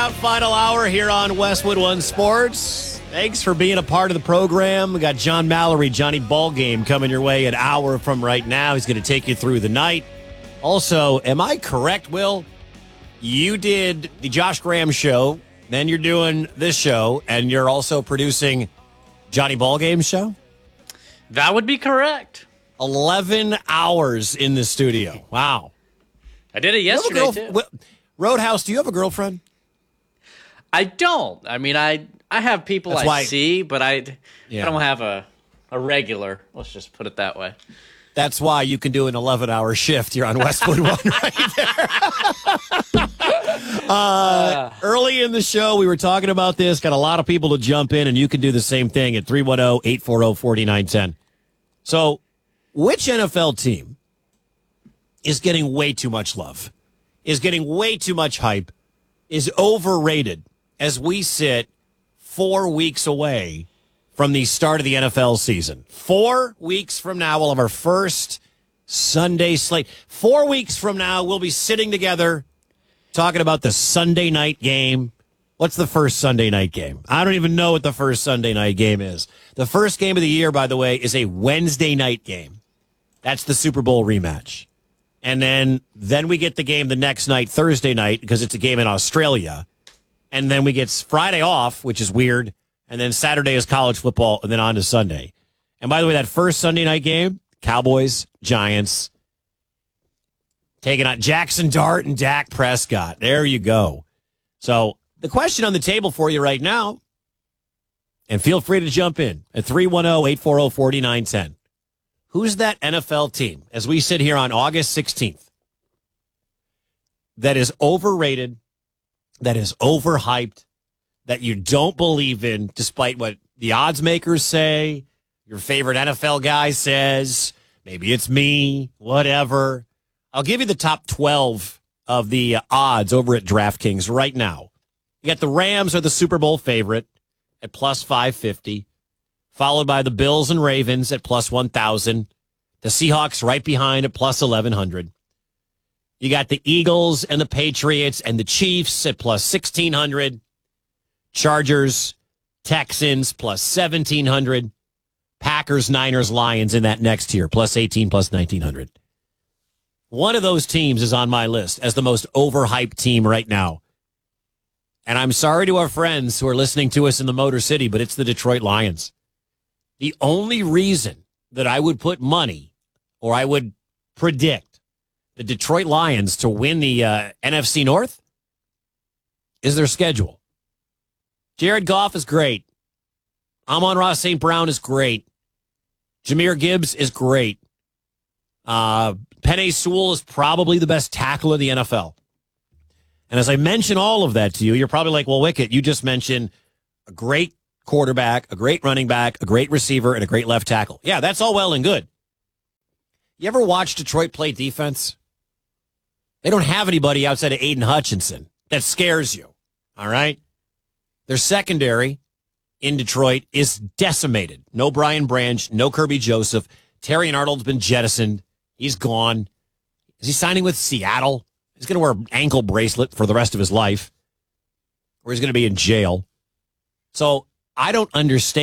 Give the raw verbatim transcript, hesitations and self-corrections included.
Final hour here on Westwood One Sports. Thanks for being a part of the program. We got John Mallory, Johnny Ballgame, coming your way an hour from right now. He's going to take you through the night. Also, am I correct, Will? You did the Josh Graham show, then you're doing this show, and you're also producing Johnny Ballgame's show? That would be correct. eleven hours in the studio. Wow. I did it yesterday, girl- too. Roadhouse, do you have a girlfriend? I don't. I mean, I I have people That's I why- see, but I, Yeah. I don't have a, a regular. Let's just put it that way. That's why you can do an eleven-hour shift here on Westwood One right there. uh, early in the show, we were talking about this. Got a lot of people to jump in, and you can do the same thing at three one zero, eight four zero, four nine one zero. So, which N F L team is getting way too much love, is getting way too much hype, is overrated as we sit four weeks away from the start of the N F L season? Four weeks from now, we'll have our first Sunday slate. Four weeks from now, we'll be sitting together talking about the Sunday night game. What's the first Sunday night game? I don't even know what the first Sunday night game is. The first game of the year, by the way, is a Wednesday night game. That's the Super Bowl rematch. And then, then we get the game the next night, Thursday night, because it's a game in Australia. And then we get Friday off, which is weird. And then Saturday is college football, and then on to Sunday. And by the way, that first Sunday night game, Cowboys, Giants, taking out Jackson Dart and Dak Prescott. There you go. So the question on the table for you right now, and feel free to jump in at three one zero, eight four zero, four nine one zero. Who's that N F L team, as we sit here on August sixteenth, that is overrated, that is overhyped, that you don't believe in, despite what the odds makers say, your favorite N F L guy says, maybe it's me, whatever. I'll give you the top twelve of the odds over at DraftKings right now. You got the Rams are the Super Bowl favorite at plus five fifty, followed by the Bills and Ravens at plus one thousand. The Seahawks right behind at plus eleven hundred. You got the Eagles and the Patriots and the Chiefs at plus sixteen hundred. Chargers, Texans plus seventeen hundred. Packers, Niners, Lions in that next tier, plus eighteen, plus nineteen hundred. One of those teams is on my list as the most overhyped team right now. And I'm sorry to our friends who are listening to us in the Motor City, but it's the Detroit Lions. The only reason that I would put money or I would predict the Detroit Lions to win the uh, N F C North is their schedule. Jared Goff is great. Amon-Ra Saint Brown is great. Jahmyr Gibbs is great. Uh, Penei Sewell is probably the best tackle in the N F L. And as I mention all of that to you, you're probably like, well, Wicket, you just mentioned a great quarterback, a great running back, a great receiver, and a great left tackle. Yeah, that's all well and good. You ever watch Detroit play defense? They don't have anybody outside of Aiden Hutchinson. That scares you, all right? Their secondary in Detroit is decimated. No Brian Branch, no Kirby Joseph. Terry Arnold's been jettisoned. He's gone. Is he signing with Seattle? He's going to wear an ankle bracelet for the rest of his life. Or he's going to be in jail. So I don't understand.